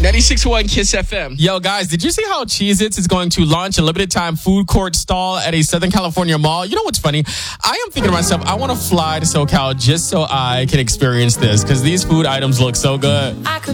96.1 Kiss FM. Yo, guys, did you see how Cheez-Its is going to launch a limited-time food court stall at a Southern California mall? You know what's funny? I am thinking to myself, I want to fly to SoCal just so I can experience this because these food items look so good.